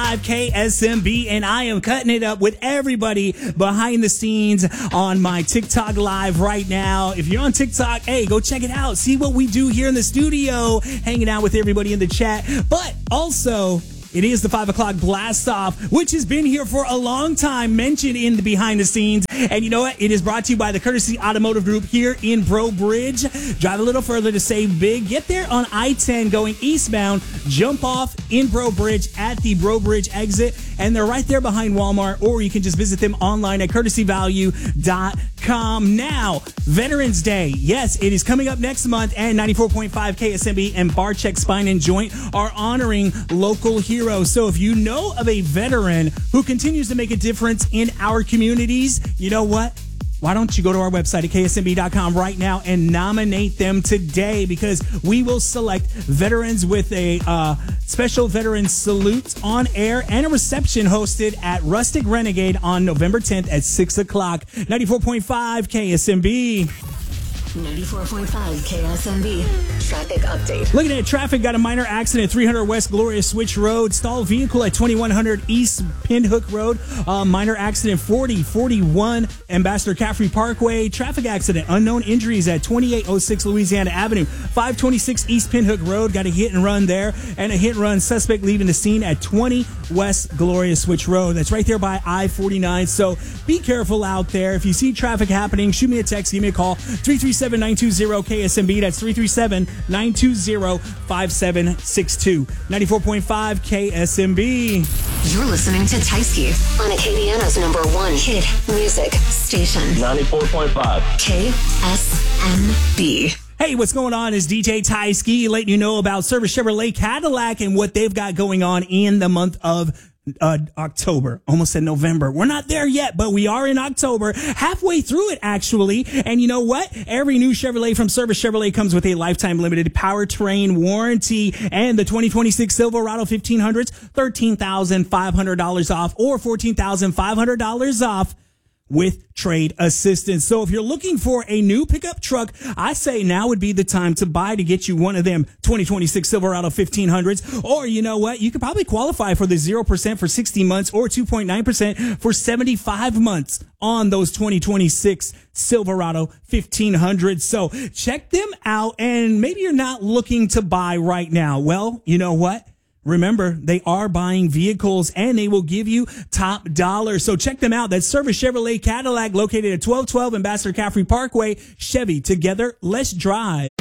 KSMB, and I am cutting it up with everybody behind the scenes on my TikTok live right now. If you're on TikTok, hey, go check it out. See what we do here in the studio, hanging out with everybody in the chat. But also, it is the 5 o'clock blast off, which has been here for a long time, mentioned in the behind the scenes. And you know what? It is brought to you by the Courtesy Automotive Group here in Breaux Bridge. Drive a little further to save big. Get there on I-10 going eastbound. Jump off in Breaux Bridge at the Breaux Bridge exit. And they're right there behind Walmart, or you can just visit them online at courtesyvalue.com. Now, Veterans Day. Yes, it is coming up next month, and 94.5 KSMB and Barcheck Spine and Joint are honoring local heroes. So if you know of a veteran who continues to make a difference in our communities, you know what? Why don't you go to our website at ksmb.com right now and nominate them today, because we will select veterans with a special veteran salute on air and a reception hosted at Rustic Renegade on November 10th at 6 o'clock. 94.5 KSMB. 94.5 KSMB. Traffic update. Looking at traffic, got a minor accident at 300 West Gloria Switch Road. Stalled vehicle at 2100 East Pinhook Road. Minor accident 4041 Ambassador Caffrey Parkway. Traffic accident. Unknown injuries at 2806 Louisiana Avenue. 526 East Pinhook Road. Got a hit and run there. And a hit and run suspect leaving the scene at 20 West Gloria Switch Road. That's right there by I-49. So be careful out there. If you see traffic happening, shoot me a text, give me a call. 337-920-KSMB. That's 337-920-5762. 94.5 KSMB. You're listening to Tysky on Acadiana's #1 hit music station. 94.5 KSMB. Hey, what's going on? Is DJ Tysky letting you know about Service Chevrolet Cadillac and what they've got going on in the month of October. Almost said November. We're not there yet, but we are in October, halfway through it actually. And you know what? Every new Chevrolet from Service Chevrolet comes with a lifetime limited powertrain warranty, and the 2026 Silverado 1500s, $13,500 off or $14,500 off with trade assistance. So if you're looking for a new pickup truck, I say now would be the time to buy to get you one of them 2026 Silverado 1500s. Or you know what? You could probably qualify for the 0% for 60 months or 2.9% for 75 months on those 2026 Silverado 1500s. So check them out. And maybe you're not looking to buy right now. Well, you know what? Remember, they are buying vehicles and they will give you top dollar. So check them out. That's Service Chevrolet Cadillac, located at 1212 Ambassador Caffrey Parkway. Chevy, together, let's drive.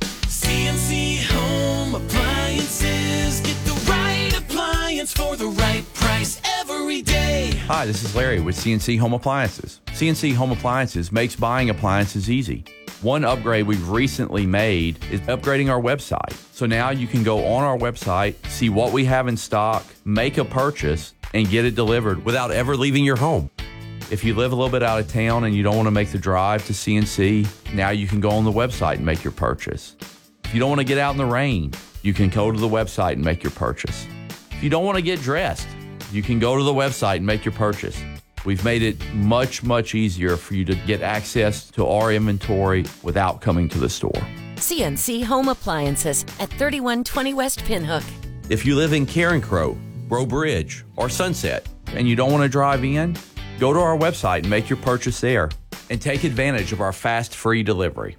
CNC Home Appliances. Get the right appliance for the right price every day. Hi, this is Larry with CNC Home Appliances. CNC Home Appliances makes buying appliances easy. One upgrade we've recently made is upgrading our website. So now you can go on our website, see what we have in stock, make a purchase, and get it delivered without ever leaving your home. If you live a little bit out of town and you don't want to make the drive to CNC, now you can go on the website and make your purchase. If you don't want to get out in the rain, you can go to the website and make your purchase. If you don't want to get dressed, you can go to the website and make your purchase. We've made it much, much easier for you to get access to our inventory without coming to the store. CNC Home Appliances at 3120 West Pinhook. If you live in Carencro, Breaux Bridge, or Sunset, and you don't want to drive in, go to our website and make your purchase there, and take advantage of our fast, free delivery.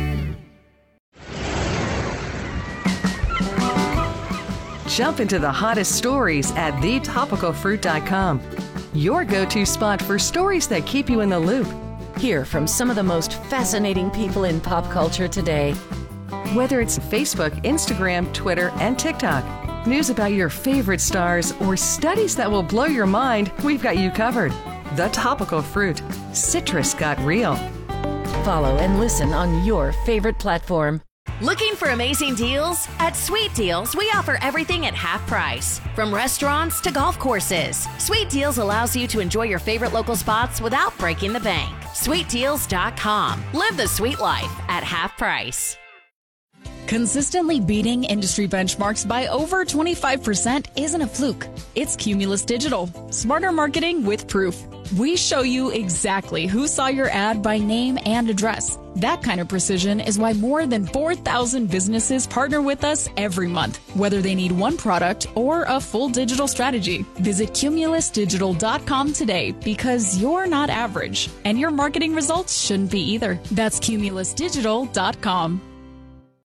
Jump into the hottest stories at thetopicalfruit.com. Your go-to spot for stories that keep you in the loop. Hear from some of the most fascinating people in pop culture today. Whether it's Facebook, Instagram, Twitter, and TikTok, news about your favorite stars, or studies that will blow your mind, we've got you covered. The Topical Fruit. Citrus got real. Follow and listen on your favorite platform. Looking for amazing deals? At Sweet Deals, we offer everything at half price. From restaurants to golf courses, Sweet Deals allows you to enjoy your favorite local spots without breaking the bank. SweetDeals.com. Live the sweet life at half price. Consistently beating industry benchmarks by over 25% isn't a fluke. It's Cumulus Digital. Smarter marketing with proof. We show you exactly who saw your ad by name and address. That kind of precision is why more than 4,000 businesses partner with us every month, whether they need one product or a full digital strategy. Visit cumulusdigital.com today because you're not average, and your marketing results shouldn't be either. That's cumulusdigital.com.